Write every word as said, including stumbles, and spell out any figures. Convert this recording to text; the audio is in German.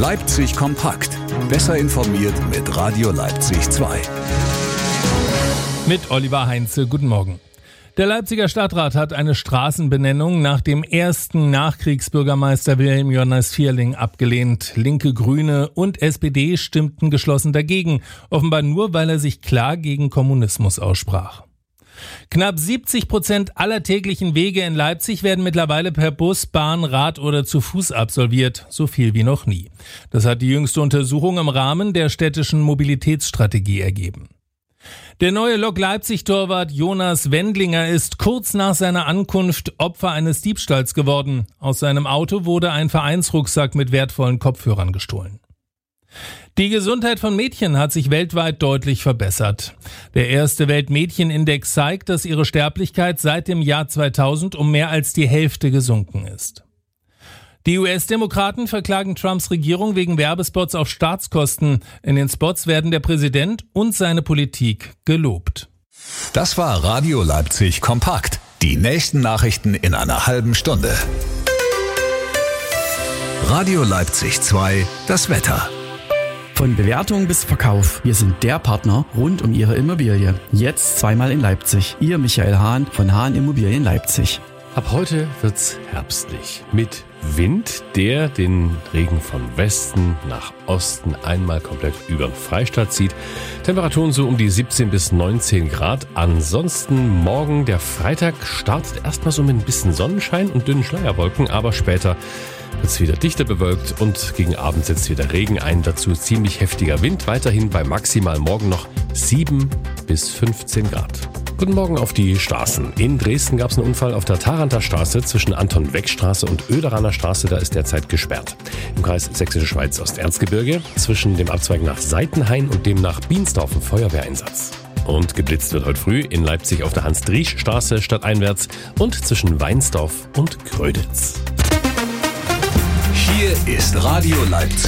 Leipzig kompakt. Besser informiert mit Radio Leipzig zwei. Mit Oliver Heinze, guten Morgen. Der Leipziger Stadtrat hat eine Straßenbenennung nach dem ersten Nachkriegsbürgermeister Wilhelm Jonas Vierling abgelehnt. Linke, Grüne und S P D stimmten geschlossen dagegen, offenbar nur, weil er sich klar gegen Kommunismus aussprach. Knapp siebzig Prozent aller täglichen Wege in Leipzig werden mittlerweile per Bus, Bahn, Rad oder zu Fuß absolviert, so viel wie noch nie. Das hat die jüngste Untersuchung im Rahmen der städtischen Mobilitätsstrategie ergeben. Der neue Lok Leipzig-Torwart Jonas Wendlinger ist kurz nach seiner Ankunft Opfer eines Diebstahls geworden. Aus seinem Auto wurde ein Vereinsrucksack mit wertvollen Kopfhörern gestohlen. Die Gesundheit von Mädchen hat sich weltweit deutlich verbessert. Der erste Weltmädchenindex zeigt, dass ihre Sterblichkeit seit dem Jahr zweitausend um mehr als die Hälfte gesunken ist. Die U S-Demokraten verklagen Trumps Regierung wegen Werbespots auf Staatskosten. In den Spots werden der Präsident und seine Politik gelobt. Das war Radio Leipzig kompakt. Die nächsten Nachrichten in einer halben Stunde. Radio Leipzig zwei, das Wetter. Von Bewertung bis Verkauf. Wir sind der Partner rund um Ihre Immobilie. Jetzt zweimal in Leipzig. Ihr Michael Hahn von Hahn Immobilien Leipzig. Ab heute wird's herbstlich. Mit Wind, der den Regen von Westen nach Osten einmal komplett über den Freistaat zieht. Temperaturen so um die siebzehn bis neunzehn Grad. Ansonsten morgen, der Freitag, startet erstmal so mit ein bisschen Sonnenschein und dünnen Schleierwolken, aber später wird's wieder dichter bewölkt und gegen Abend setzt wieder Regen ein. Dazu ziemlich heftiger Wind, weiterhin bei maximal morgen noch sieben bis fünfzehn Grad. Guten Morgen auf die Straßen. In Dresden gab es einen Unfall auf der Tharanter Straße zwischen Anton-Weck-Straße und Oederaner Straße. Da ist derzeit gesperrt. Im Kreis Sächsische Schweiz-Osterzgebirge zwischen dem Abzweig nach Seitenhain und dem nach Biensdorf ein Feuerwehreinsatz. Und geblitzt wird heute früh in Leipzig auf der Hans-Driesch-Straße stadteinwärts und zwischen Weinsdorf und Gröditz. Hier ist Radio Leipzig.